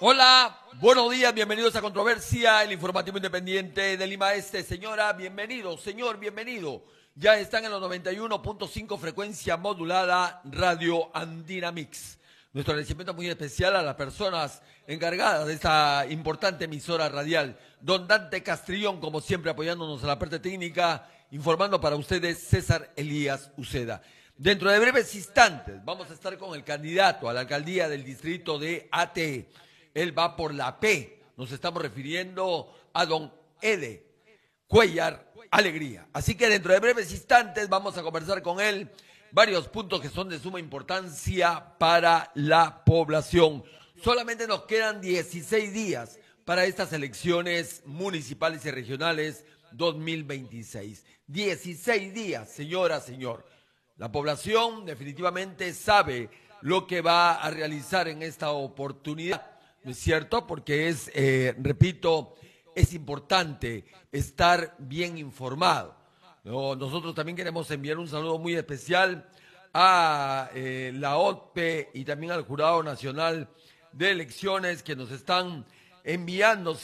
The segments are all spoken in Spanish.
Hola, buenos días, bienvenidos a Controversia, el informativo independiente de Lima Este. Señora, bienvenido, señor, bienvenido. Ya están en los 91.5 frecuencia modulada Radio Andina Mix. Nuestro agradecimiento muy especial a las personas encargadas de esta importante emisora radial. Don Dante Castrillón, como siempre, apoyándonos a la parte técnica, informando para ustedes César Elías Uceda. Dentro de breves instantes vamos a estar con el candidato a la alcaldía del distrito de ATE. Él va por la P. Nos estamos refiriendo a don Ede Cuellar Alegría. Así que dentro de breves instantes vamos a conversar con él varios puntos que son de suma importancia para la población. Solamente nos quedan 16 días para estas elecciones municipales y regionales 2026. 16 días, señora, señor. La población definitivamente sabe lo que va a realizar en esta oportunidad, ¿no es cierto? Porque es, repito, es importante estar bien informado, ¿no? Nosotros también queremos enviar un saludo muy especial a la OTPE y también al Jurado Nacional de Elecciones que nos están enviando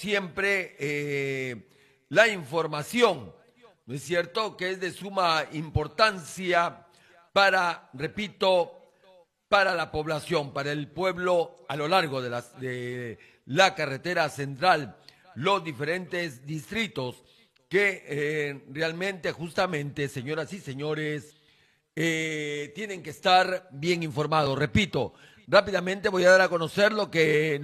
siempre la información, ¿no es cierto? Que es de suma importancia para, repito, para la población, para el pueblo a lo largo de la carretera central, los diferentes distritos que realmente, justamente, señoras y señores, tienen que estar bien informados. Repito, rápidamente voy a dar a conocer lo que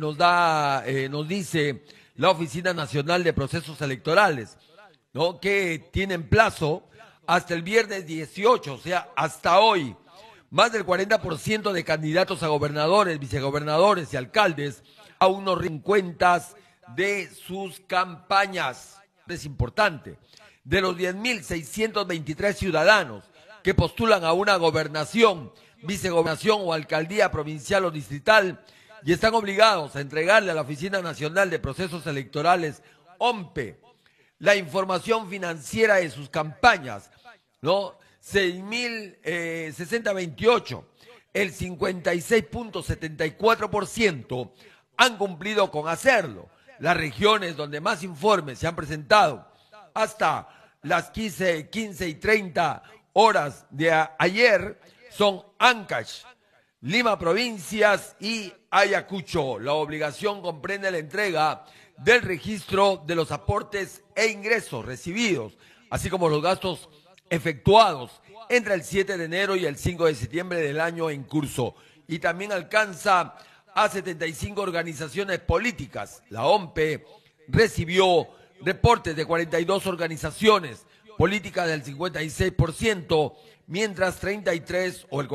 nos dice la Oficina Nacional de Procesos Electorales, ¿no? Que tienen plazo hasta el viernes 18, o sea, hasta hoy. Más del 40% de candidatos a gobernadores, vicegobernadores y alcaldes aún no rinden cuentas de sus campañas. Es importante. De los 10.623 ciudadanos que postulan a una gobernación, vicegobernación o alcaldía provincial o distrital y están obligados a entregarle a la Oficina Nacional de Procesos Electorales, OMPE, la información financiera de sus campañas, ¿no? 6.060.28, el 56.74% han cumplido con hacerlo. Las regiones donde más informes se han presentado hasta las 15:30 horas de ayer son Ancash, Lima Provincias y Ayacucho. La obligación comprende la entrega del registro de los aportes e ingresos recibidos, así como los gastos efectuados entre el 7 de enero y el 5 de septiembre del año en curso. Y también alcanza a 75 organizaciones políticas. La OMPE recibió reportes de 42 organizaciones políticas del 56%, mientras 33 o el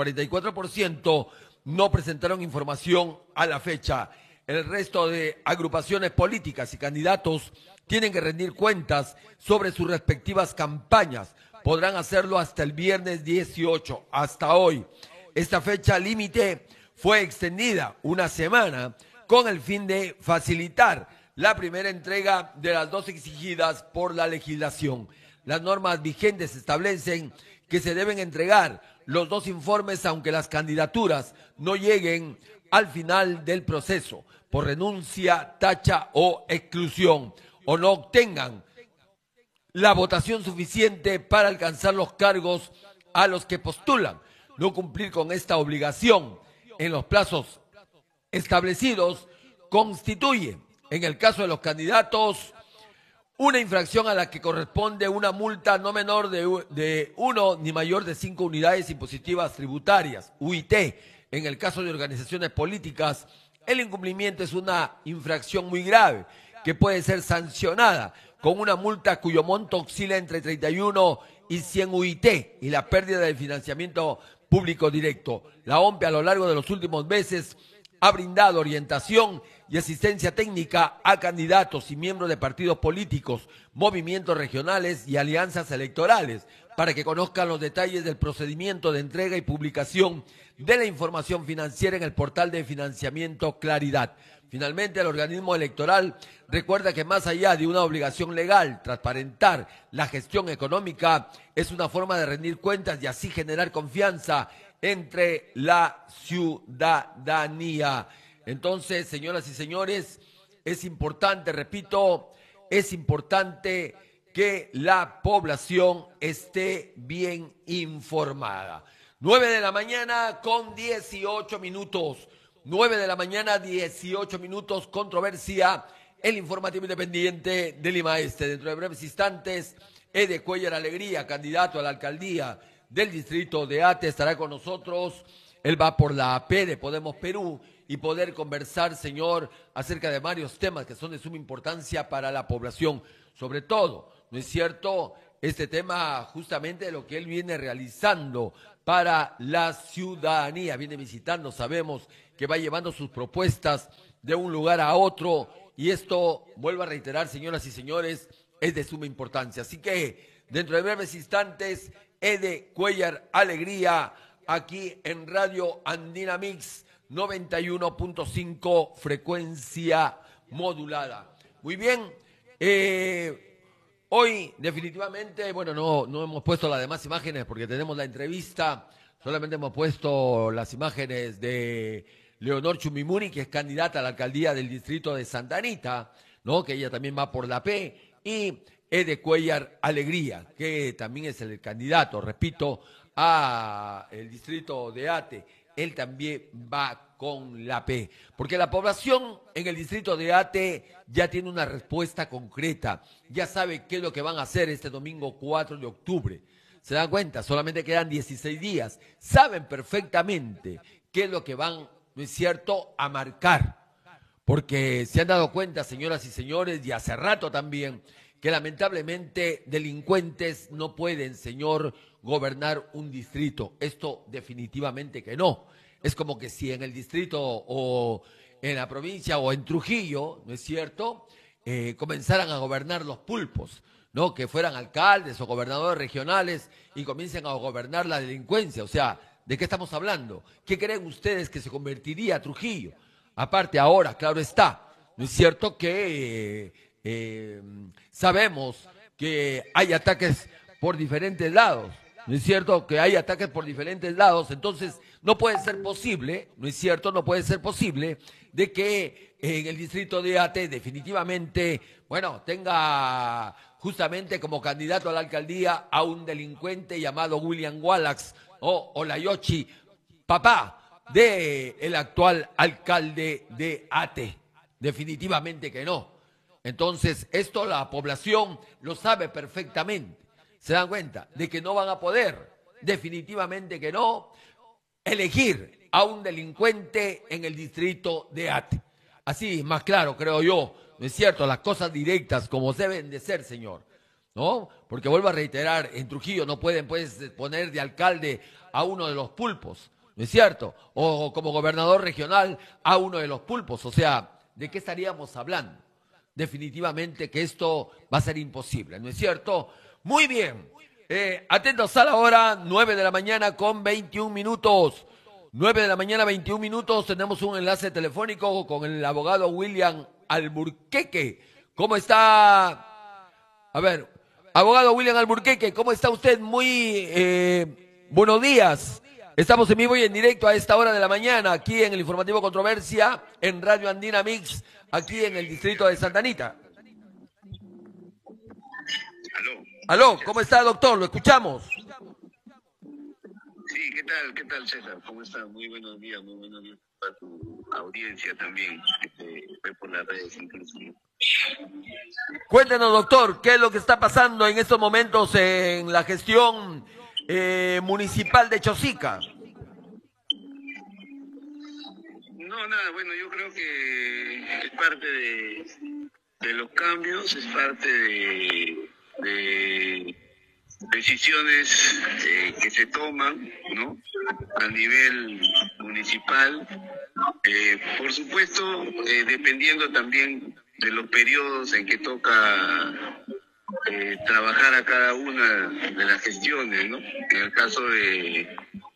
44% no presentaron información a la fecha. El resto de agrupaciones políticas y candidatos tienen que rendir cuentas sobre sus respectivas campañas. Podrán hacerlo hasta el viernes 18, hasta hoy. Esta fecha límite fue extendida una semana con el fin de facilitar la primera entrega de las dos exigidas por la legislación. Las normas vigentes establecen que se deben entregar los dos informes aunque las candidaturas no lleguen al final del proceso por renuncia, tacha o exclusión, o no obtengan la votación suficiente para alcanzar los cargos a los que postulan. No cumplir con esta obligación en los plazos establecidos constituye, en el caso de los candidatos, una infracción a la que corresponde una multa no menor de 1 ni mayor de 5 unidades impositivas tributarias, UIT. En el caso de organizaciones políticas, el incumplimiento es una infracción muy grave que puede ser sancionada con una multa cuyo monto oscila entre 31 y 100 UIT y la pérdida del financiamiento público directo. La OMPE a lo largo de los últimos meses ha brindado orientación y asistencia técnica a candidatos y miembros de partidos políticos, movimientos regionales y alianzas electorales para que conozcan los detalles del procedimiento de entrega y publicación de la información financiera en el portal de financiamiento Claridad. Finalmente, el organismo electoral recuerda que más allá de una obligación legal, transparentar la gestión económica es una forma de rendir cuentas y así generar confianza entre la ciudadanía. Entonces, señoras y señores, es importante, repito, es importante que la población esté bien informada. 9 de la mañana con 18 minutos. 9 de la mañana, 18 minutos, controversia, el informativo independiente de Lima Este. Dentro de breves instantes, Ede Cuellar Alegría, candidato a la alcaldía del distrito de Ate, estará con nosotros. Él va por la AP de Podemos Perú y poder conversar, señor, acerca de varios temas que son de suma importancia para la población. Sobre todo, ¿no es cierto?, este tema justamente de lo que él viene realizando para la ciudadanía. Viene visitando, sabemos que va llevando sus propuestas de un lugar a otro y esto, vuelvo a reiterar, señoras y señores, es de suma importancia. Así que dentro de breves instantes, Ede Cuellar Alegría, aquí en Radio Andina Mix 91.5, frecuencia modulada. Muy bien, hoy definitivamente, bueno, no hemos puesto las demás imágenes porque tenemos la entrevista, solamente hemos puesto las imágenes de Leonor Chumimuri, que es candidata a la alcaldía del distrito de Santa Anita, ¿no?, que ella también va por la P, y Ede Cuellar Alegría, que también es el candidato, repito, a el distrito de Ate. Él también va con la P, porque la población en el distrito de Ate ya tiene una respuesta concreta, ya sabe qué es lo que van a hacer este domingo 4 de octubre. ¿Se dan cuenta? Solamente quedan 16 días. Saben perfectamente qué es lo que van, ¿no es cierto?, a marcar. Porque se han dado cuenta, señoras y señores, y hace rato también, que lamentablemente delincuentes no pueden, señor, gobernar un distrito. Esto definitivamente que no. Es como que si en el distrito o en la provincia o en Trujillo, ¿no es cierto?, comenzaran a gobernar los pulpos, ¿no?, que fueran alcaldes o gobernadores regionales y comiencen a gobernar la delincuencia. O sea, ¿de qué estamos hablando? ¿Qué creen ustedes que se convertiría Trujillo? Aparte ahora, claro está, ¿no es cierto?, que sabemos que hay ataques por diferentes lados, ¿no es cierto?, que hay ataques por diferentes lados. Entonces no puede ser posible, ¿no es cierto?, no puede ser posible de que en el distrito de Ate definitivamente, bueno, tenga justamente como candidato a la alcaldía a un delincuente llamado William Wallace o Olayochi, papá del actual alcalde de Ate. Definitivamente que no. Entonces, esto la población lo sabe perfectamente. ¿Se dan cuenta de que no van a poder, definitivamente que no, elegir a un delincuente en el distrito de Ate? Así, más claro, creo yo, ¿no es cierto? Las cosas directas como deben de ser, señor, ¿no? Porque vuelvo a reiterar, en Trujillo no pueden, pues, poner de alcalde a uno de los pulpos, ¿no es cierto? O como gobernador regional a uno de los pulpos. O sea, ¿de qué estaríamos hablando? Definitivamente que esto va a ser imposible, ¿no es cierto? Muy bien, atentos a la hora, 9 de la mañana con 21 minutos. 9 de la mañana, 21 minutos, tenemos un enlace telefónico con el abogado William Alburqueque. ¿Cómo está? A ver, abogado William Alburqueque, ¿cómo está usted? Muy buenos días. Estamos en vivo y en directo a esta hora de la mañana, aquí en el informativo Controversia, en Radio Andina Mix, aquí en el distrito de Santa Anita. Aló, ¿cómo está, doctor? Lo escuchamos. Sí, ¿qué tal, César? ¿Cómo estás? Muy buenos días para tu audiencia también, fue por las redes inclusive. Cuéntenos, doctor, ¿qué es lo que está pasando en estos momentos en la gestión municipal de Chosica? No, nada, bueno, yo creo que es parte de los cambios, es parte de decisiones que se toman, ¿no?, a nivel municipal, por supuesto, dependiendo también de los periodos en que toca trabajar a cada una de las gestiones, ¿no? En el caso de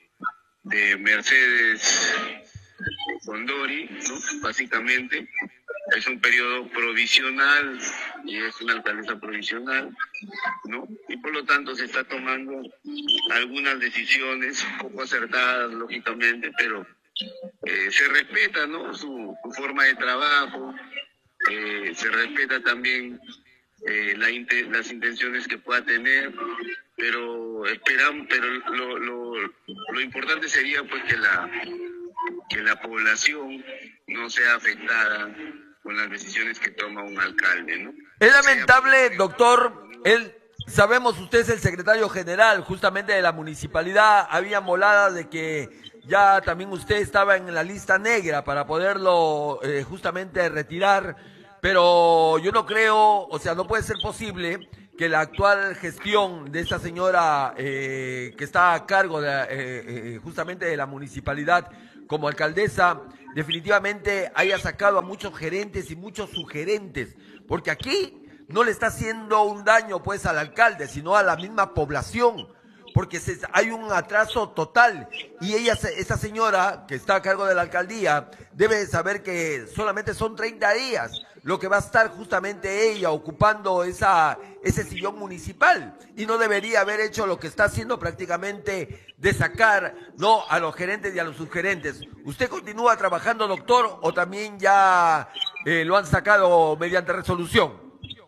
Mercedes Condori, ¿no?, básicamente es un periodo provisional y es una alcaldesa provisional, ¿no? Y por lo tanto se está tomando algunas decisiones poco acertadas, lógicamente, pero se respeta, ¿no?, su tu forma de trabajo, se respeta también las intenciones que pueda tener, pero esperamos, pero lo importante sería pues que la población no sea afectada con las decisiones que toma un alcalde, ¿no? Es lamentable, doctor, sabemos usted es el secretario general justamente de la municipalidad, había moladas de que ya también usted estaba en la lista negra para poderlo justamente retirar, pero yo no creo, o sea, no puede ser posible que la actual gestión de esta señora que está a cargo de, justamente de la municipalidad como alcaldesa definitivamente haya sacado a muchos gerentes y muchos sugerentes, porque aquí no le está haciendo un daño pues al alcalde, sino a la misma población, porque hay un atraso total y esa señora que está a cargo de la alcaldía debe saber que solamente son 30 días lo que va a estar justamente ella ocupando ese sillón municipal y no debería haber hecho lo que está haciendo prácticamente de sacar no a los gerentes y a los subgerentes. ¿Usted continúa trabajando, doctor, o también ya lo han sacado mediante resolución?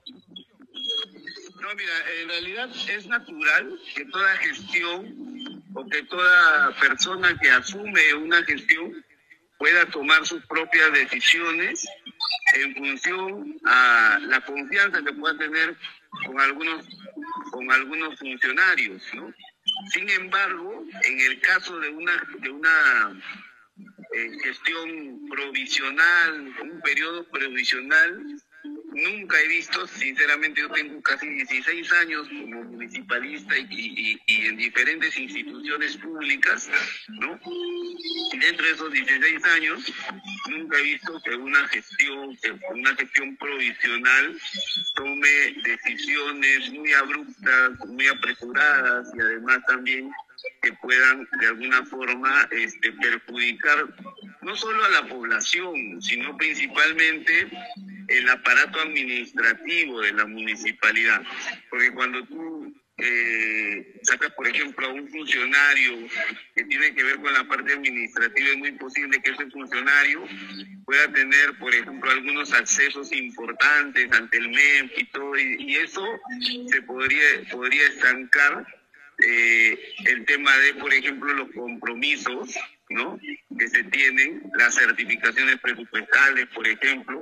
No, mira, en realidad es natural que toda gestión o que toda persona que asume una gestión pueda tomar sus propias decisiones en función a la confianza que pueda tener con algunos funcionarios, ¿no? Sin embargo, en el caso de una gestión provisional, un periodo provisional, nunca he visto, sinceramente yo tengo casi 16 años como municipalista y en diferentes instituciones públicas, ¿no? Y dentro de esos 16 años nunca he visto que una gestión provisional tome decisiones muy abruptas, muy apresuradas y además también que puedan de alguna forma perjudicar no solo a la población, sino principalmente el aparato administrativo de la municipalidad. Porque cuando tú sacas, por ejemplo, a un funcionario que tiene que ver con la parte administrativa, es muy posible que ese funcionario pueda tener, por ejemplo, algunos accesos importantes ante el MEP y todo, y eso se podría estancar el tema de, por ejemplo, los compromisos, ¿no?, que se tienen, las certificaciones presupuestales, por ejemplo,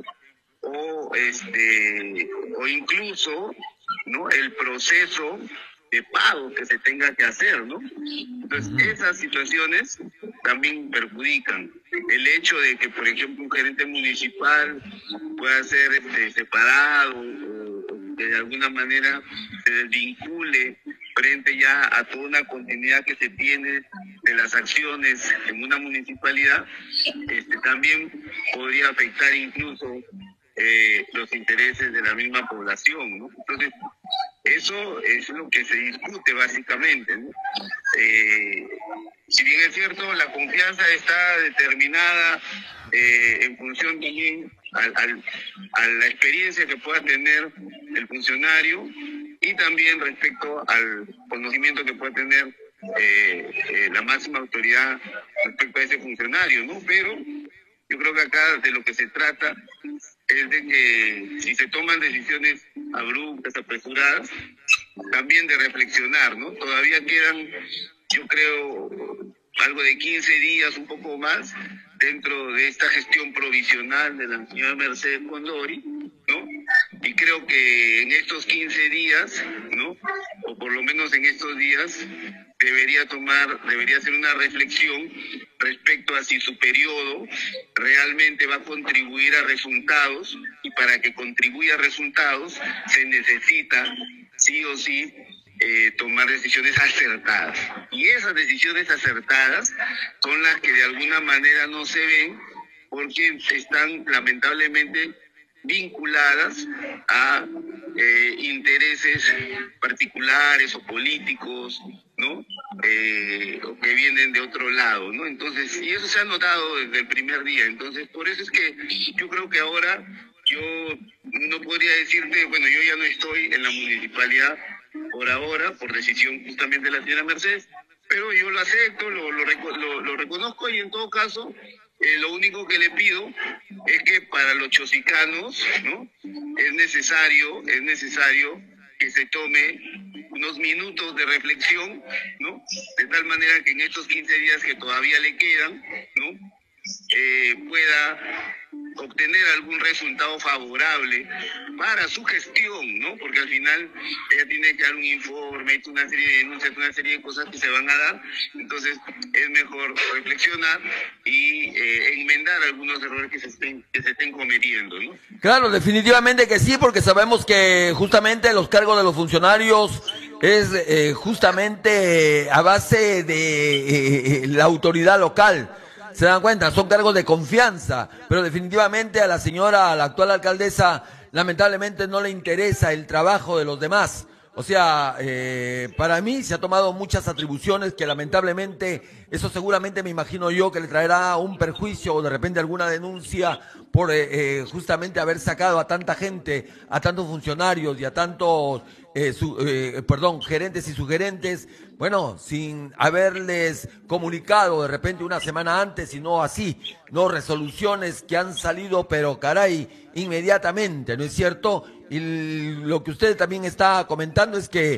o incluso, ¿no?, el proceso de pago que se tenga que hacer, ¿no? Entonces, esas situaciones también perjudican. El hecho de que, por ejemplo, un gerente municipal pueda ser separado o que de alguna manera se desvincule frente ya a toda una continuidad que se tiene de las acciones en una municipalidad, también podría afectar incluso los intereses de la misma población, ¿no? Entonces, eso es lo que se discute básicamente, ¿no? Si bien es cierto, la confianza está determinada en función también a la experiencia que pueda tener el funcionario y también respecto al conocimiento que pueda tener la máxima autoridad respecto a ese funcionario, ¿no? Pero yo creo que acá de lo que se trata es de que si se toman decisiones abruptas, apresuradas, también de reflexionar, ¿no? Todavía quedan, yo creo, algo de 15 días, un poco más, dentro de esta gestión provisional de la señora Mercedes Condori, ¿no? Y creo que en estos 15 días, ¿no?, o por lo menos en estos días, debería hacer una reflexión respecto a si su periodo realmente va a contribuir a resultados, y para que contribuya a resultados se necesita sí o sí tomar decisiones acertadas. Y esas decisiones acertadas son las que de alguna manera no se ven porque están lamentablemente vinculadas a intereses particulares o políticos, ¿no? O que vienen de otro lado, ¿no? Entonces, y eso se ha notado desde el primer día. Entonces, por eso es que yo creo que ahora yo no podría decirte, bueno, yo ya no estoy en la municipalidad por ahora, por decisión justamente de la señora Mercedes, pero yo lo acepto, lo reconozco, y en todo caso Lo único que le pido es que para los chosicanos, ¿no? Es necesario que se tome unos minutos de reflexión, ¿no? De tal manera que en estos 15 días que todavía le quedan, ¿no? Pueda obtener algún resultado favorable para su gestión, ¿no? Porque al final ella tiene que dar un informe, una serie de denuncias, una serie de cosas que se van a dar. Entonces es mejor reflexionar y enmendar algunos errores que se estén cometiendo, ¿no? Claro, definitivamente que sí, porque sabemos que justamente los cargos de los funcionarios es justamente a base de la autoridad local. Se dan cuenta, son cargos de confianza, pero definitivamente a la señora, a la actual alcaldesa, lamentablemente no le interesa el trabajo de los demás. O sea, para mí se ha tomado muchas atribuciones que lamentablemente, eso seguramente me imagino yo que le traerá un perjuicio o de repente alguna denuncia por justamente haber sacado a tanta gente, a tantos funcionarios y a tantos, gerentes y sugerentes, bueno, sin haberles comunicado de repente una semana antes, sino así, no resoluciones que han salido, pero caray, inmediatamente, ¿no es cierto? Y lo que usted también está comentando es que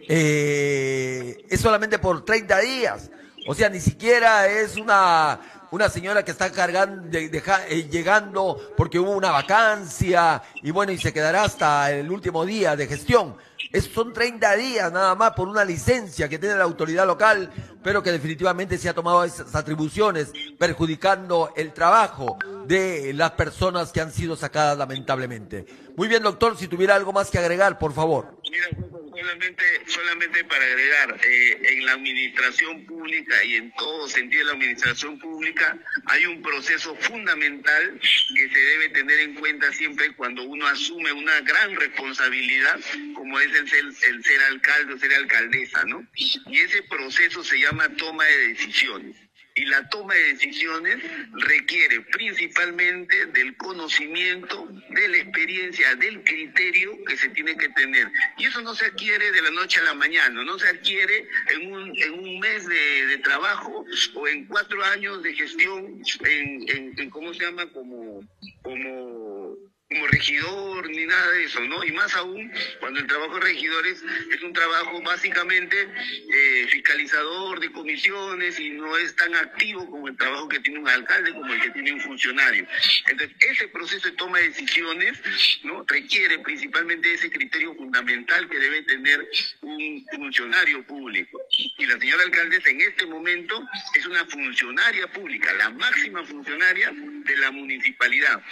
es solamente por 30 días. O sea, ni siquiera es una señora que está cargando, llegando porque hubo una vacancia y bueno, y se quedará hasta el último día de gestión. Son 30 días nada más por una licencia que tiene la autoridad local, pero que definitivamente se ha tomado esas atribuciones, perjudicando el trabajo de las personas que han sido sacadas lamentablemente. Muy bien, doctor, si tuviera algo más que agregar, por favor. Mira, solamente para agregar, en la administración pública y en todo sentido de la administración pública hay un proceso fundamental que se debe tener en cuenta siempre cuando uno asume una gran responsabilidad, como es el ser alcalde o ser alcaldesa, ¿no? Y ese proceso se llama toma de decisiones. Y la toma de decisiones requiere principalmente del conocimiento, de la experiencia, del criterio que se tiene que tener. Y eso no se adquiere de la noche a la mañana, no se adquiere en un mes de trabajo o en 4 años de gestión en ¿cómo se llama? Como regidor ni nada de eso, ¿no? Y más aún cuando el trabajo de regidores es un trabajo básicamente fiscalizador de comisiones y no es tan activo como el trabajo que tiene un alcalde, como el que tiene un funcionario. Entonces, ese proceso de toma de decisiones, ¿no? Requiere principalmente ese criterio fundamental que debe tener un funcionario público. Y la señora alcaldesa en este momento es una funcionaria pública, la máxima funcionaria de la municipalidad.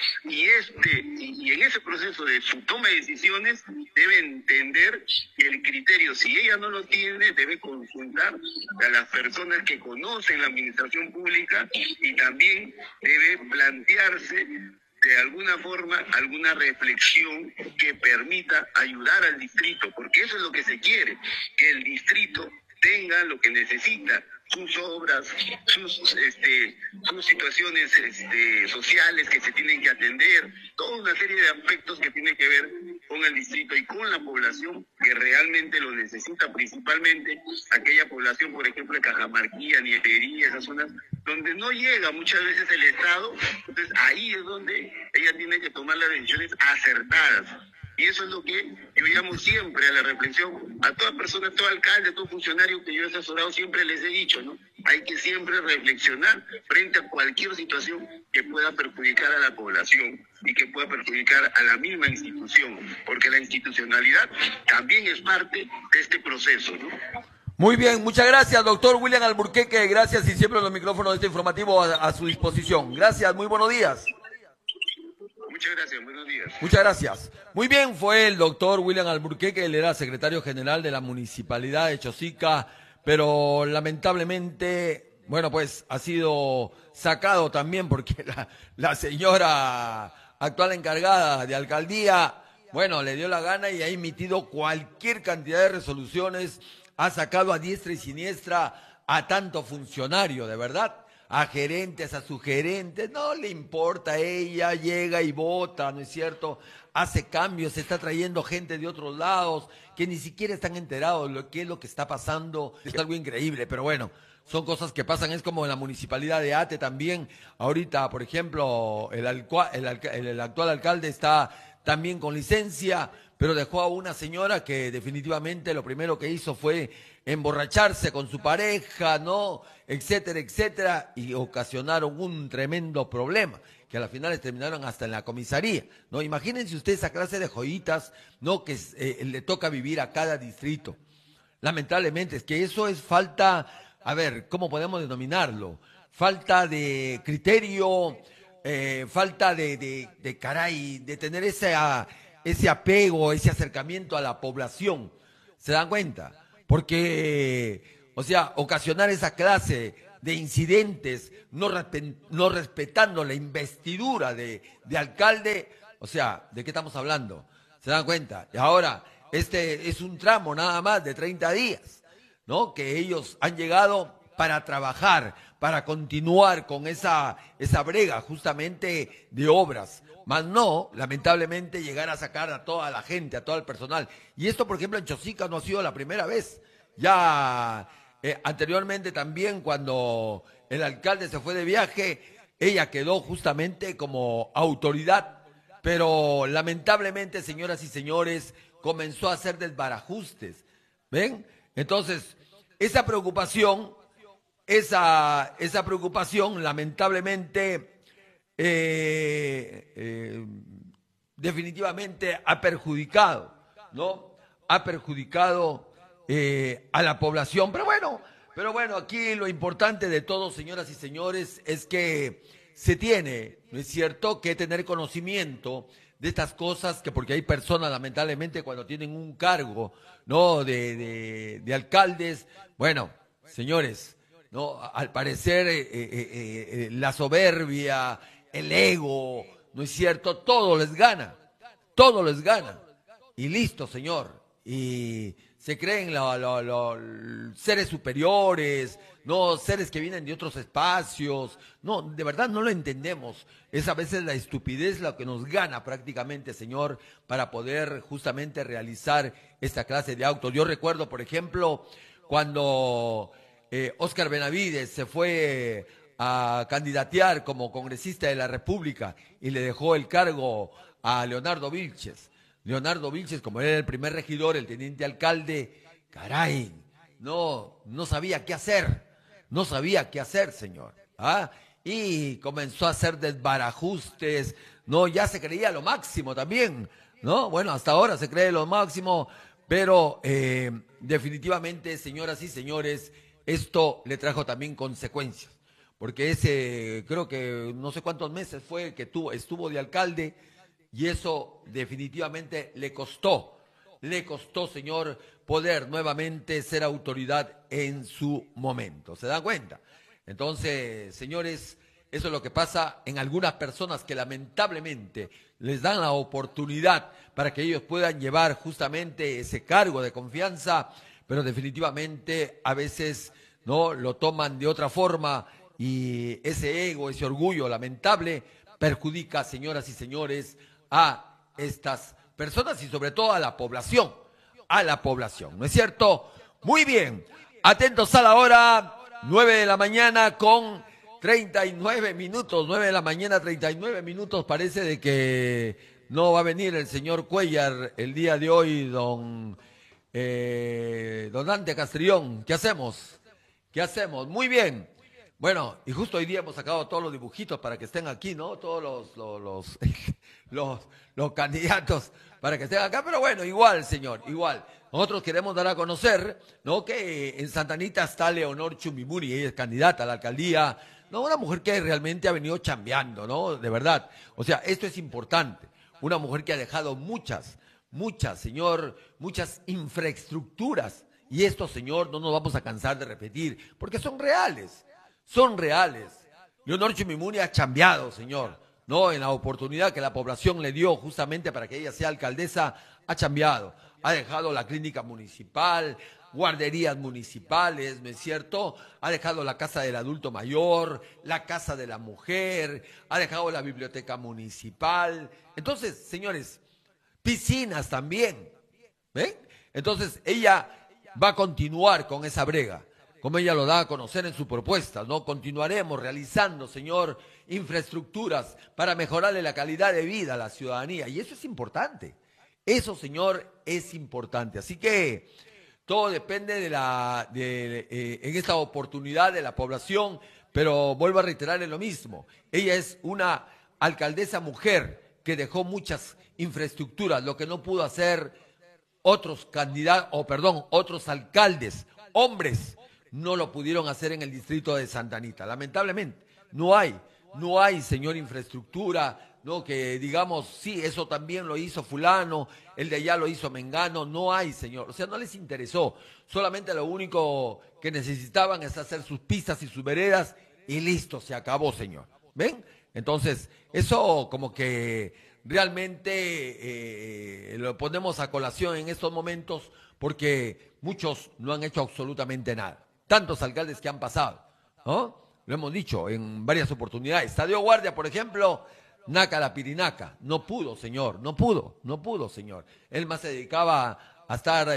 Y en ese proceso de su toma de decisiones debe entender el criterio. Si ella no lo tiene, debe consultar a las personas que conocen la administración pública y también debe plantearse de alguna forma alguna reflexión que permita ayudar al distrito, porque eso es lo que se quiere, que el distrito tenga lo que necesita, sus obras, sus situaciones sociales que se tienen que atender, toda una serie de aspectos que tienen que ver con el distrito y con la población que realmente lo necesita, principalmente aquella población, por ejemplo, de Cajamarquilla, Nietería, esas zonas donde no llega muchas veces el Estado. Entonces ahí es donde ella tiene que tomar las decisiones acertadas. Y eso es lo que yo llamo siempre a la reflexión. A toda persona, a todo alcalde, a todo funcionario que yo he asesorado, siempre les he dicho, ¿no? Hay que siempre reflexionar frente a cualquier situación que pueda perjudicar a la población y que pueda perjudicar a la misma institución, porque la institucionalidad también es parte de este proceso, ¿no? Muy bien, muchas gracias, doctor William Alburquerque. Gracias y siempre los micrófonos de este informativo a su disposición. Gracias, muy buenos días. Muchas gracias, buenos días. Muchas gracias. Muy bien, fue el doctor William Alburquerque, él era secretario general de la Municipalidad de Chosica, pero lamentablemente, bueno, pues ha sido sacado también porque la señora actual encargada de alcaldía, bueno, le dio la gana y ha emitido cualquier cantidad de resoluciones, ha sacado a diestra y siniestra a tanto funcionario, de verdad. A gerentes, a sugerentes, no le importa, ella llega y vota, ¿no es cierto? Hace cambios, está trayendo gente de otros lados que ni siquiera están enterados de qué es lo que está pasando. Es algo increíble, pero bueno, son cosas que pasan, es como en la municipalidad de Ate también. Ahorita, por ejemplo, el actual alcalde está también con licencia, pero dejó a una señora que definitivamente lo primero que hizo fue emborracharse con su pareja, ¿no? Etcétera, etcétera, y ocasionaron un tremendo problema, que a las finales terminaron hasta en la comisaría, ¿no? Imagínense usted esa clase de joyitas, ¿no? Que le toca vivir a cada distrito. Lamentablemente, es que eso es falta, a ver, ¿cómo podemos denominarlo? Falta de criterio, falta de caray, de tener ese apego, ese acercamiento a la población. ¿Se dan cuenta? Porque, o sea, ocasionar esa clase de incidentes, no respetando la investidura de alcalde, o sea, ¿de qué estamos hablando? ¿Se dan cuenta? Y ahora, este es un tramo nada más de 30 días, ¿no? Que ellos han llegado para trabajar, para continuar con esa brega justamente de obras, más no, lamentablemente, llegar a sacar a toda la gente, a todo el personal. Y esto, por ejemplo, en Chosica no ha sido la primera vez. Ya anteriormente también, cuando el alcalde se fue de viaje, ella quedó justamente como autoridad, pero lamentablemente, señoras y señores, comenzó a hacer desbarajustes, ¿ven? Entonces, esa preocupación, lamentablemente, definitivamente ha perjudicado, ¿no? Ha perjudicado a la población. Pero bueno, aquí lo importante de todo, señoras y señores, es que se tiene, ¿no es cierto?, que tener conocimiento de estas cosas, que porque hay personas, lamentablemente, cuando tienen un cargo, ¿no?, de alcaldes, bueno, señores, ¿no?, al parecer la soberbia, el ego, ¿no es cierto?, todo les gana, y listo, señor, y se creen seres superiores, no seres que vienen de otros espacios, no, de verdad no lo entendemos, es a veces la estupidez lo que nos gana prácticamente, señor, para poder justamente realizar esta clase de actos. Yo recuerdo, por ejemplo, cuando Óscar Benavides se fue a candidatear como congresista de la República y le dejó el cargo a Leonardo Vilches. Leonardo Vilches, como era el primer regidor, el teniente alcalde, caray, no sabía qué hacer, señor, ¿ah? Y comenzó a hacer desbarajustes, no, ya se creía lo máximo también, ¿no? Bueno, hasta ahora se cree lo máximo, pero definitivamente, señoras y señores, esto le trajo también consecuencias, porque creo que no sé cuántos meses fue que estuvo de alcalde, y eso definitivamente le costó, señor, poder nuevamente ser autoridad en su momento. ¿Se dan cuenta? Entonces, señores, eso es lo que pasa en algunas personas que lamentablemente les dan la oportunidad para que ellos puedan llevar justamente ese cargo de confianza, pero definitivamente a veces no lo toman de otra forma y ese ego, ese orgullo lamentable perjudica, señoras y señores, a estas personas y sobre todo a la población, ¿no es cierto? Muy bien, atentos a la hora, 9 de la mañana con 39 minutos, 9 de la mañana 39 minutos, parece de que no va a venir el señor Cuellar el día de hoy, don Dante Castrillón. ¿Qué hacemos? Muy bien. Bueno, y justo hoy día hemos sacado todos los dibujitos para que estén aquí, ¿no? Todos los candidatos para que estén acá, pero bueno, igual, señor, igual. Nosotros queremos dar a conocer, ¿no?, que en Santa Anita está Leonor Chumimuri, ella es candidata a la alcaldía, ¿no? Una mujer que realmente ha venido chambeando, ¿no? De verdad. O sea, esto es importante. Una mujer que ha dejado muchas, señor, muchas infraestructuras. Y esto, señor, no nos vamos a cansar de repetir, porque son reales. Leonor Chumimuri ha chambeado, señor, ¿no? En la oportunidad que la población le dio justamente para que ella sea alcaldesa, ha chambeado. Ha dejado la clínica municipal, guarderías municipales, ¿no es cierto? Ha dejado la casa del adulto mayor, la casa de la mujer, ha dejado la biblioteca municipal. Entonces, señores, piscinas también, ¿ven? Entonces, ella va a continuar con esa brega. como ella lo da a conocer en su propuesta, ¿no? Continuaremos realizando, Señor, infraestructuras para mejorarle la calidad de vida a la ciudadanía. Y eso es importante. Eso, Señor, es importante. Así que todo depende en esta oportunidad de la población, pero vuelvo a reiterarle lo mismo. Ella es una alcaldesa mujer que dejó muchas infraestructuras, lo que no pudo hacer otros candidatos, otros alcaldes, hombres, no lo pudieron hacer en el distrito de Santa Anita. Lamentablemente, no hay, señor, infraestructura, no, que digamos, sí, eso también lo hizo fulano, el de allá lo hizo mengano, no hay, señor. O sea, no les interesó. Solamente lo único que necesitaban es hacer sus pistas y sus veredas y listo, se acabó, señor. ¿Ven? Entonces, eso como que realmente lo ponemos a colación en estos momentos porque muchos no han hecho absolutamente nada. Tantos alcaldes que han pasado, ¿no? Lo hemos dicho en varias oportunidades. Estadio Guardia, por ejemplo, Naca la Pirinaca. No pudo, señor, no pudo, señor. Él más se dedicaba a estar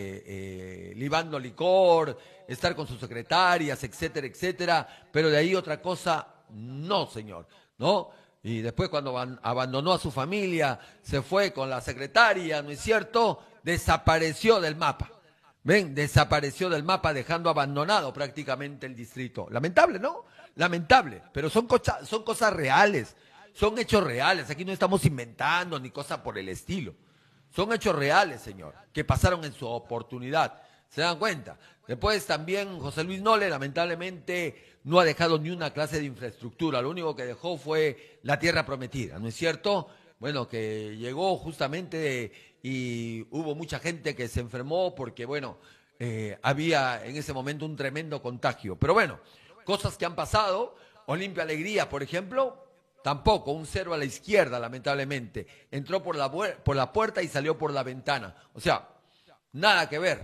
libando licor, estar con sus secretarias, etcétera, etcétera. Pero de ahí otra cosa, no, señor, ¿no? Y después cuando abandonó a su familia, se fue con la secretaria, ¿no es cierto? Desapareció del mapa. Ven, desapareció del mapa dejando abandonado prácticamente el distrito. Lamentable, ¿no? Lamentable, pero son cosas reales, son hechos reales. Aquí no estamos inventando ni cosas por el estilo. Son hechos reales, señor, que pasaron en su oportunidad. ¿Se dan cuenta? Después también José Luis Nole, lamentablemente, no ha dejado ni una clase de infraestructura. Lo único que dejó fue la tierra prometida, ¿no es cierto? Bueno, que llegó justamente y hubo mucha gente que se enfermó porque, bueno, había en ese momento un tremendo contagio. Pero bueno, cosas que han pasado. Olimpia Alegría, por ejemplo, tampoco, un 0 a la izquierda, lamentablemente. Entró por la puerta y salió por la ventana. O sea, nada que ver,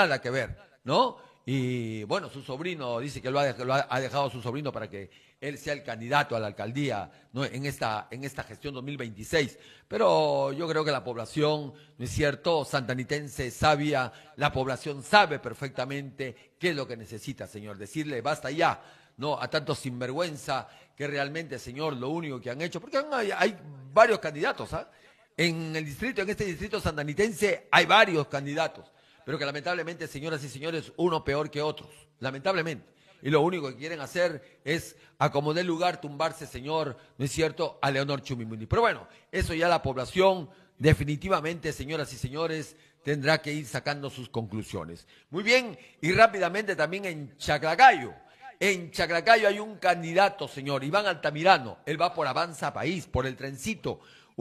¿no? Y bueno, su sobrino dice que lo ha dejado su sobrino para que él sea el candidato a la alcaldía, ¿no? en esta gestión 2026. Pero yo creo que la población, ¿no es cierto?, santanitense sabia, la población sabe perfectamente qué es lo que necesita, señor. Decirle basta ya, ¿no?, a tanto sinvergüenza que realmente, señor, lo único que han hecho, porque hay varios candidatos, ¿ah? En este distrito santanitense hay varios candidatos, pero que lamentablemente, señoras y señores, uno peor que otros, lamentablemente. Y lo único que quieren hacer es acomodar el lugar, tumbarse, señor, ¿no es cierto?, a Leonor Chumimuni. Pero bueno, eso ya la población definitivamente, señoras y señores, tendrá que ir sacando sus conclusiones. Muy bien, y rápidamente también en Chaclacayo. En Chaclacayo hay un candidato, señor, Iván Altamirano. Él va por Avanza País, por el trencito.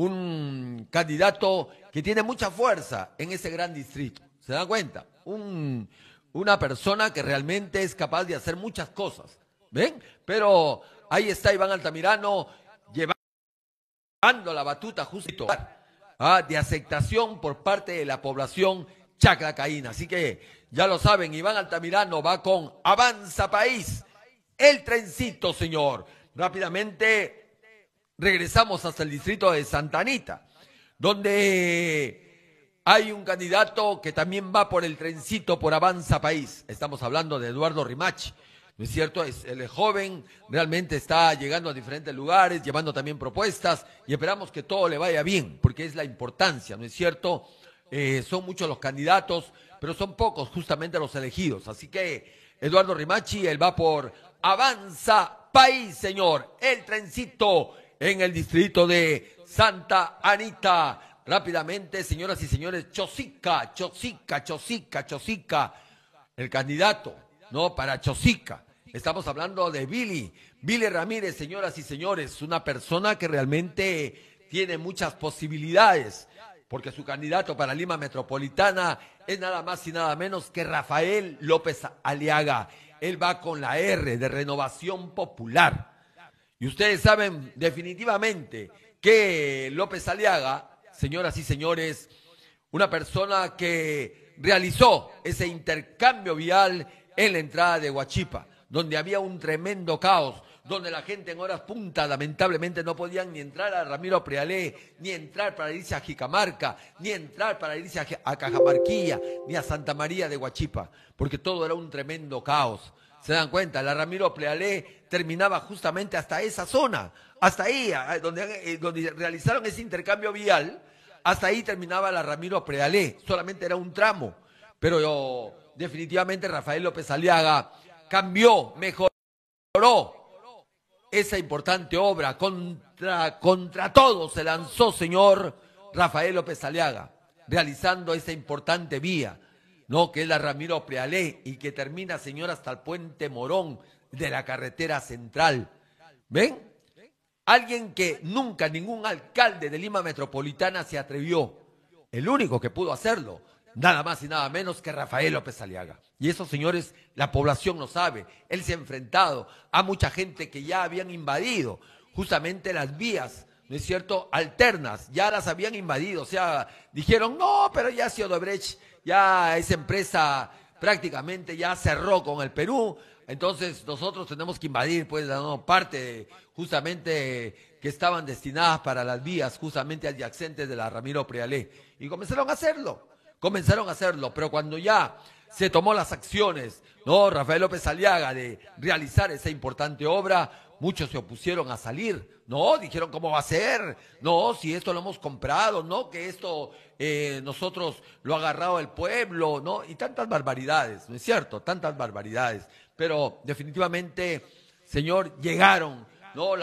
Un candidato que tiene mucha fuerza en ese gran distrito. ¿Se dan cuenta? Una persona que realmente es capaz de hacer muchas cosas. ¿Ven? Pero ahí está Iván Altamirano llevando la batuta justo de aceptación por parte de la población chaclacaína. Así que ya lo saben, Iván Altamirano va con Avanza País, el trencito, señor. Rápidamente regresamos hasta el distrito de Santa Anita, donde hay un candidato que también va por el trencito por Avanza País. Estamos hablando de Eduardo Rimachi, ¿no es cierto? El joven realmente está llegando a diferentes lugares, llevando también propuestas y esperamos que todo le vaya bien, porque es la importancia, ¿no es cierto? Son muchos los candidatos, pero son pocos justamente los elegidos. Así que Eduardo Rimachi, él va por Avanza País, señor, el trencito en el distrito de Santa Anita. Rápidamente, señoras y señores, Chosica, el candidato, ¿no?, para Chosica. Estamos hablando de Billy Ramírez, señoras y señores, una persona que realmente tiene muchas posibilidades, porque su candidato para Lima Metropolitana es nada más y nada menos que Rafael López Aliaga. Él va con la R de Renovación Popular. Y ustedes saben definitivamente que López Aliaga, señoras y señores, una persona que realizó ese intercambio vial en la entrada de Huachipa, donde había un tremendo caos, donde la gente en horas punta lamentablemente no podían ni entrar a Ramiro Prealé, ni entrar para irse a Jicamarca, ni entrar para irse a Cajamarquilla, ni a Santa María de Huachipa, porque todo era un tremendo caos. ¿Se dan cuenta? La Ramiro Prealé terminaba justamente hasta esa zona, hasta ahí, donde realizaron ese intercambio vial, hasta ahí terminaba la Ramiro Prealé, solamente era un tramo, pero definitivamente Rafael López Aliaga cambió, mejoró esa importante obra. Contra todo se lanzó, señor Rafael López Aliaga, realizando esa importante vía, ¿no? Que es la Ramiro Prealé y que termina, señor, hasta el Puente Morón de la carretera central. ¿Ven? Alguien que nunca ningún alcalde de Lima Metropolitana se atrevió. El único que pudo hacerlo, nada más y nada menos que Rafael López Aliaga. Y eso, señores, la población lo sabe. Él se ha enfrentado a mucha gente que ya habían invadido justamente las vías, ¿no es cierto?, alternas, ya las habían invadido. O sea, dijeron, no, pero ya si Odebrecht, ya esa empresa prácticamente ya cerró con el Perú, entonces nosotros tenemos que invadir, pues, ¿no?, parte justamente que estaban destinadas para las vías justamente adyacentes de la Ramiro Prealé. Y comenzaron a hacerlo, pero cuando ya se tomó las acciones, ¿no?, Rafael López Aliaga, de realizar esa importante obra, muchos se opusieron a salir, no, dijeron, ¿cómo va a ser? No, si esto lo hemos comprado, no, que esto nosotros lo ha agarrado el pueblo, ¿no? Y tantas barbaridades, ¿no es cierto? Tantas barbaridades. Pero definitivamente, señor, llegaron, ¿no?,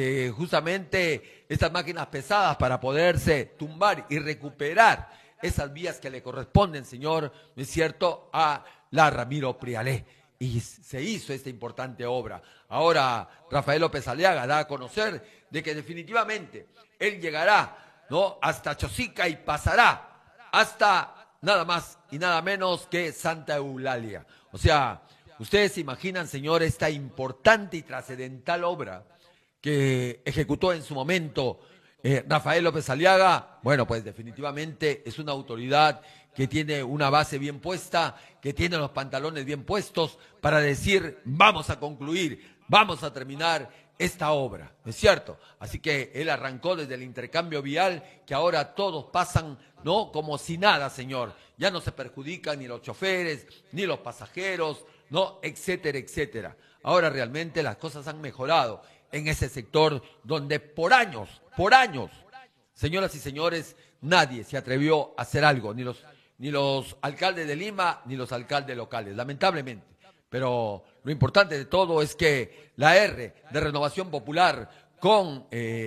justamente estas máquinas pesadas para poderse tumbar y recuperar esas vías que le corresponden, señor, ¿no es cierto?, a la Ramiro Prealé. Y se hizo esta importante obra. Ahora Rafael López Aliaga da a conocer de que definitivamente él llegará, ¿no?, hasta Chosica y pasará hasta nada más y nada menos que Santa Eulalia. O sea, ustedes se imaginan, señor, esta importante y trascendental obra que ejecutó en su momento Rafael López Aliaga. Bueno, pues definitivamente es una autoridad que tiene una base bien puesta, que tiene los pantalones bien puestos para decir, vamos a concluir, vamos a terminar esta obra, ¿no es cierto? Así que él arrancó desde el intercambio vial, que ahora todos pasan, ¿no?, como si nada, señor. Ya no se perjudican ni los choferes, ni los pasajeros, ¿no?, etcétera, etcétera. Ahora realmente las cosas han mejorado en ese sector donde por años, señoras y señores, nadie se atrevió a hacer algo, ni los alcaldes de Lima, ni los alcaldes locales, lamentablemente. Pero lo importante de todo es que la R de Renovación Popular con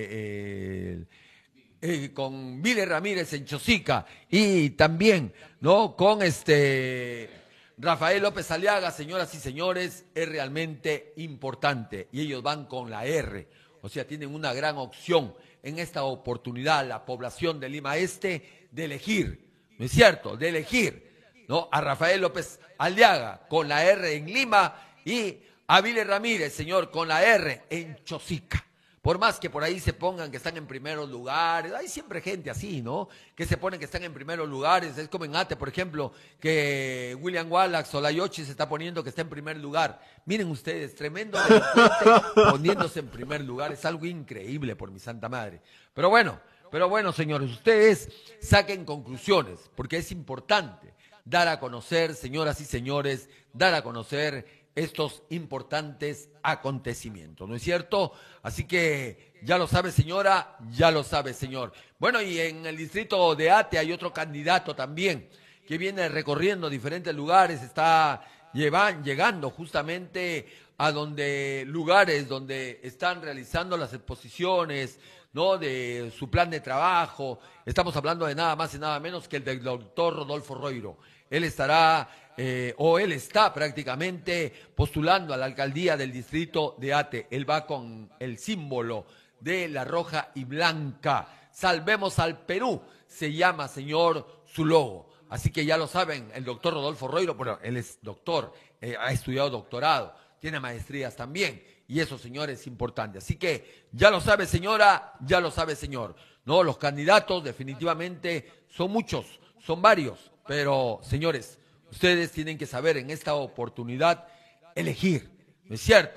Vile Ramírez en Chosica y también, ¿no?, con Rafael López Aliaga, señoras y señores, es realmente importante. Y ellos van con la R, o sea, tienen una gran opción en esta oportunidad, la población de Lima Este, de elegir, ¿no es cierto?, de elegir, ¿no?, a Rafael López Aliaga con la R en Lima y a Vile Ramírez, señor, con la R en Chosica. Por más que por ahí se pongan que están en primeros lugares, hay siempre gente así, ¿no?, que se ponen que están en primeros lugares. Es como en Ate, por ejemplo, que William Wallace Olayochi se está poniendo que está en primer lugar. Miren ustedes, tremendo delincuente poniéndose en primer lugar. Es algo increíble, por mi santa madre. Pero bueno, señores, ustedes saquen conclusiones, porque es importante dar a conocer, señoras y señores, dar a conocer estos importantes acontecimientos, ¿no es cierto? Así que ya lo sabe, señora, ya lo sabe, señor. Bueno, y en el distrito de Ate hay otro candidato también que viene recorriendo diferentes lugares, está llegando justamente a lugares donde están realizando las exposiciones, ¿no?, de su plan de trabajo. Estamos hablando de nada más y nada menos que el del doctor Rodolfo Roiro. Él estará, él está prácticamente postulando a la alcaldía del distrito de Ate. Él va con el símbolo de la roja y blanca. Salvemos al Perú, se llama, señor, su logo. Así que ya lo saben, el doctor Rodolfo Roiro, bueno, él es doctor, ha estudiado doctorado, tiene maestrías también. Y eso, señor, es importante. Así que ya lo sabe, señora, ya lo sabe, señor. No, los candidatos definitivamente son muchos, son varios. Pero, señores, ustedes tienen que saber en esta oportunidad elegir, ¿no es cierto?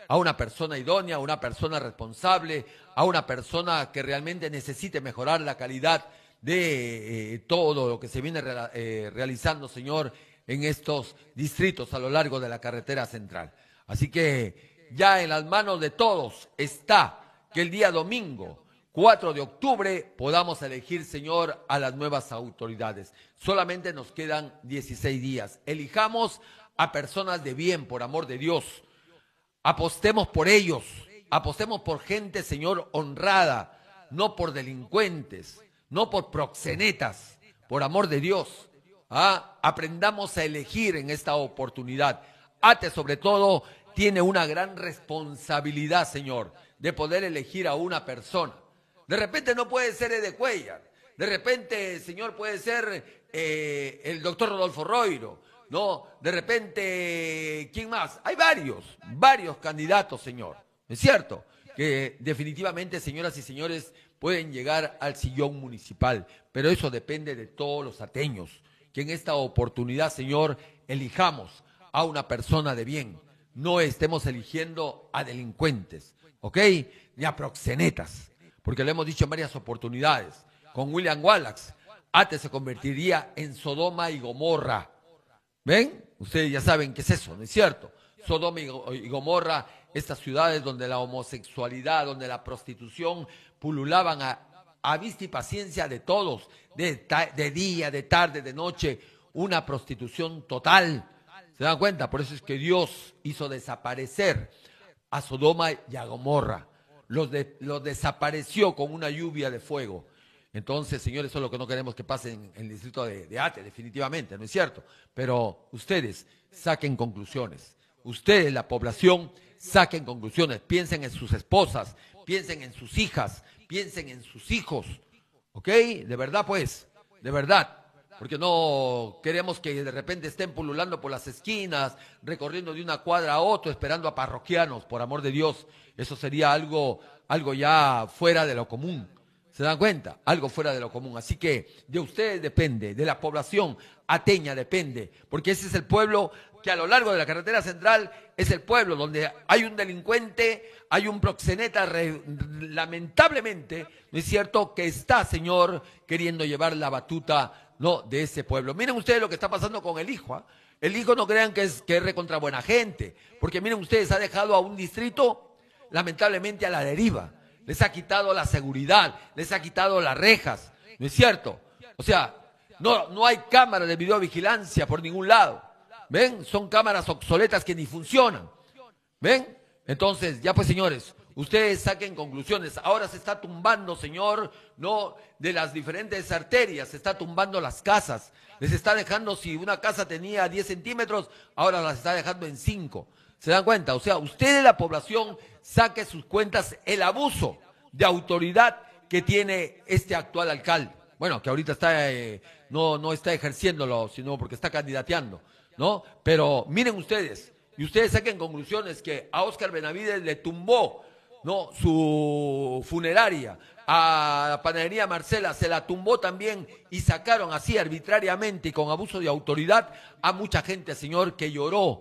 a una persona idónea, a una persona responsable, a una persona que realmente necesite mejorar la calidad de todo lo que se viene realizando, Señor, en estos distritos a lo largo de la carretera central. Así que ya en las manos de todos está que el día domingo 4 de octubre podamos elegir, Señor, a las nuevas autoridades. Solamente nos quedan 16 días. Elijamos a personas de bien, por amor de Dios. Apostemos por ellos. Apostemos por gente, Señor, honrada, no por delincuentes, no por proxenetas, por amor de Dios. Aprendamos a elegir en esta oportunidad. ATE, sobre todo, tiene una gran responsabilidad, Señor, de poder elegir a una persona. De repente no puede ser Ede Cuellar, de repente, Señor, puede ser el doctor Rodolfo Roiro, ¿no? De repente, ¿quién más? Hay varios candidatos, Señor, ¿es cierto? Que definitivamente, señoras y señores, pueden llegar al sillón municipal, pero eso depende de todos los ateños, que en esta oportunidad, Señor, elijamos a una persona de bien, no estemos eligiendo a delincuentes, ¿ok? Ni a proxenetas. Porque lo hemos dicho en varias oportunidades. Con William Wallace, ATE se convertiría en Sodoma y Gomorra. ¿Ven? Ustedes ya saben qué es eso, ¿no es cierto? Sodoma y Gomorra, estas ciudades donde la homosexualidad, donde la prostitución pululaban a vista y paciencia de todos, de día, de tarde, de noche, una prostitución total. ¿Se dan cuenta? Por eso es que Dios hizo desaparecer a Sodoma y a Gomorra. Los desapareció con una lluvia de fuego. Entonces, señores, eso es lo que no queremos que pase en el distrito de ATE, definitivamente, ¿no es cierto? Pero ustedes saquen conclusiones. Ustedes, la población, saquen conclusiones. Piensen en sus esposas, piensen en sus hijas, piensen en sus hijos. ¿Ok? De verdad, pues, de verdad. Porque no queremos que de repente estén pululando por las esquinas, recorriendo de una cuadra a otra, esperando a parroquianos, por amor de Dios. Eso sería algo ya fuera de lo común. ¿Se dan cuenta? Algo fuera de lo común. Así que de ustedes depende, de la población ateña depende, porque ese es el pueblo que a lo largo de la carretera central es el pueblo donde hay un delincuente, hay un proxeneta, lamentablemente, ¿no es cierto?, que está, Señor, queriendo llevar la batuta, no, de ese pueblo. Miren ustedes lo que está pasando con el hijo. El hijo no crean que es recontra buena gente, porque miren ustedes, ha dejado a un distrito lamentablemente a la deriva. Les ha quitado la seguridad, les ha quitado las rejas, ¿no es cierto? O sea, no hay cámaras de videovigilancia por ningún lado. ¿Ven? Son cámaras obsoletas que ni funcionan. ¿Ven? Entonces, ya pues, señores, ustedes saquen conclusiones. Ahora se está tumbando, Señor, no, de las diferentes arterias, se está tumbando las casas. Les está dejando, si una casa tenía 10 centímetros, ahora las está dejando en 5. ¿Se dan cuenta? O sea, ustedes, la población, saque sus cuentas el abuso de autoridad que tiene este actual alcalde. Bueno, que ahorita está no está ejerciéndolo, sino porque está candidateando, ¿no? Pero miren ustedes, y ustedes saquen conclusiones, que a Óscar Benavides le tumbó, ¿no?, su funeraria, a la panadería Marcela se la tumbó también, y sacaron así arbitrariamente y con abuso de autoridad a mucha gente, Señor, que lloró,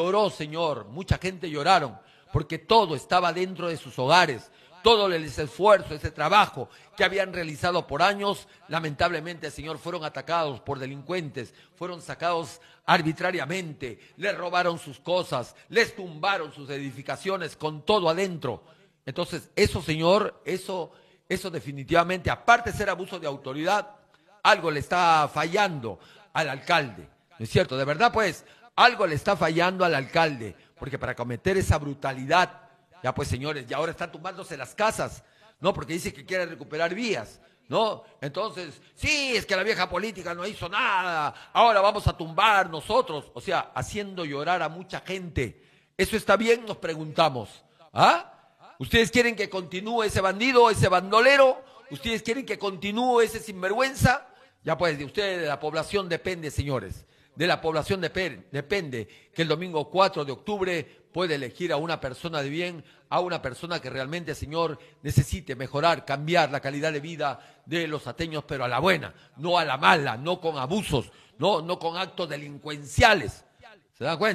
Señor, mucha gente lloraron, porque todo estaba dentro de sus hogares, todo el esfuerzo, ese trabajo que habían realizado por años, lamentablemente, Señor, fueron atacados por delincuentes, fueron sacados arbitrariamente, les robaron sus cosas, les tumbaron sus edificaciones con todo adentro. Entonces, eso, Señor, eso definitivamente, aparte de ser abuso de autoridad, algo le está fallando al alcalde, ¿no es cierto? De verdad, pues, algo le está fallando al alcalde, porque para cometer esa brutalidad, ya pues, señores, y ahora están tumbándose las casas, ¿no? Porque dice que quiere recuperar vías, ¿no? Entonces, sí, es que la vieja política no hizo nada, ahora vamos a tumbar nosotros, o sea, haciendo llorar a mucha gente. ¿Eso está bien? Nos preguntamos. ¿Ah? ¿Ustedes quieren que continúe ese bandido, ese bandolero? ¿Ustedes quieren que continúe ese sinvergüenza? Ya pues, de ustedes, de la población depende, señores. De la población depende que el domingo 4 de octubre puede elegir a una persona de bien, a una persona que realmente, Señor, necesite mejorar, cambiar la calidad de vida de los ateños, pero a la buena, no a la mala, no con abusos, no con actos delincuenciales. ¿Se dan cuenta?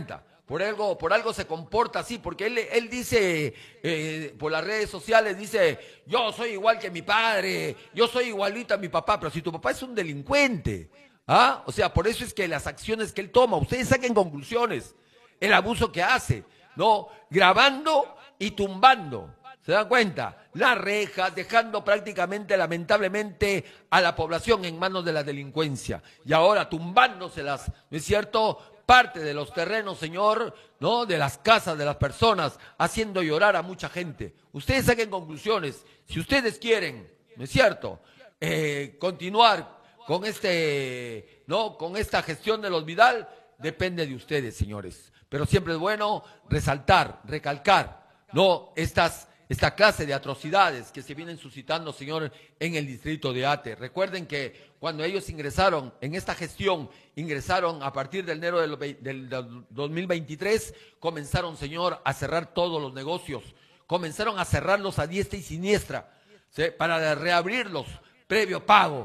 por algo se comporta así, porque él dice, por las redes sociales, dice, yo soy igual que mi padre, yo soy igualito a mi papá, pero si tu papá es un delincuente, ¿ah? O sea, por eso es que las acciones que él toma, ustedes saquen conclusiones, el abuso que hace, ¿no? Grabando y tumbando, ¿se dan cuenta? Las rejas, dejando prácticamente, lamentablemente, a la población en manos de la delincuencia, y ahora tumbándoselas, ¿no es cierto?, parte de los terrenos, señor, ¿no?, de las casas de las personas, haciendo llorar a mucha gente. Ustedes saquen conclusiones. Si ustedes quieren, ¿no es cierto?, continuar con ¿no?, con esta gestión de los Vidal, depende de ustedes, señores. Pero siempre es bueno resaltar, recalcar, ¿no?, esta clase de atrocidades que se vienen suscitando, señor, en el distrito de Ate. Recuerden que cuando ellos ingresaron en esta gestión, ingresaron a partir de enero del 2023, comenzaron, señor, a cerrar todos los negocios, comenzaron a cerrarlos a diestra y siniestra, ¿sí?, para reabrirlos previo pago.